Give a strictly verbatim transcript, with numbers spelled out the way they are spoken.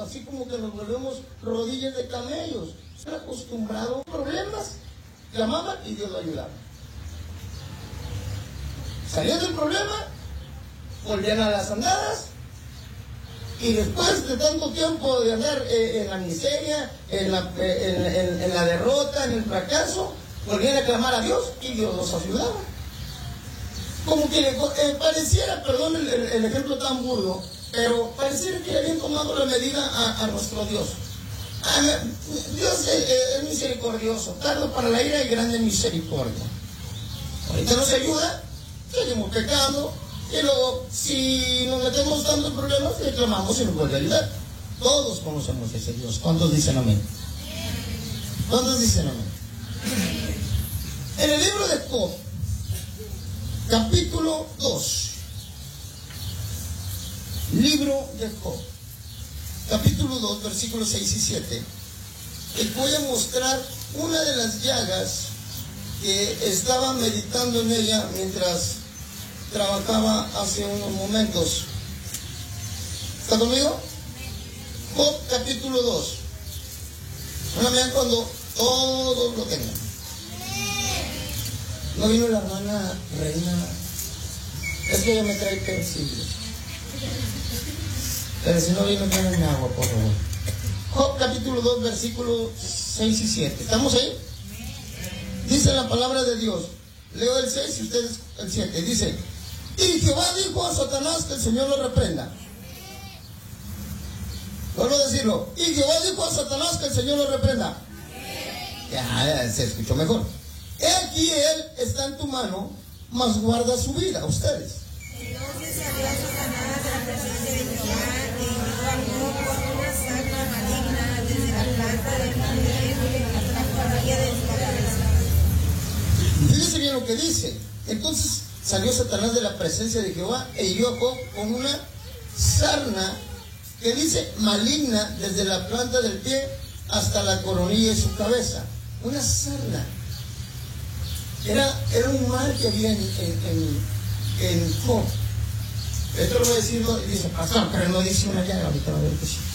así como que nos volvemos rodillas de camellos. Están acostumbrados a problemas, llamaban y Dios lo ayudaba. Salían del problema, volvían a las andadas, y después de tanto tiempo de andar eh, en la miseria, en la, eh, en, en, en la derrota, en el fracaso, volvían a clamar a Dios y Dios los ayudaba. Como que eh, pareciera, perdón el, el, el ejemplo tan burdo, pero pareciera que le habían tomado la medida a, a nuestro Dios. A, Dios es, es misericordioso, tardo para la ira y grande misericordia. Ahorita nos ayuda, seguimos pecando, y luego si nos metemos tanto en problemas, le clamamos y nos vuelve a ayudar. Todos conocemos a ese Dios. ¿Cuántos dicen amén? ¿Cuántos dicen amén? En el libro de Job, capítulo dos, libro de Job, capítulo dos, versículos seis y siete, les voy a mostrar una de las llagas que estaba meditando en ella mientras trabajaba hace unos momentos. ¿Está conmigo? Job, capítulo dos. Una vez cuando todos lo tengan. No vino la hermana Reina. Es que ella me trae pensillos. Pero si no vino, denme agua, por favor. Job, capítulo dos, versículos seis y siete. ¿Estamos ahí? Dice la palabra de Dios. Leo el seis y ustedes el siete. Dice: y Jehová dijo a Satanás que el Señor lo reprenda. Vuelvo a decirlo. Y Jehová dijo a Satanás que el Señor lo reprenda. Ya, ya se escuchó mejor. He aquí él está en tu mano, mas guarda su vida. Ustedes. Entonces salió Satanás de la presencia de Jehová y entró por una sarna maligna desde la planta del pie hasta la coronilla de su cabeza. Fíjense bien lo que dice. Entonces salió Satanás de la presencia de Jehová e hirió a Job con una sarna que dice maligna desde la planta del pie hasta la coronilla de su cabeza. Una sarna. Era, era un mal que había en, en, en, en Job. Esto lo voy a decir, dice pastor, pero no dice una llaga, ahorita va a ver que sí.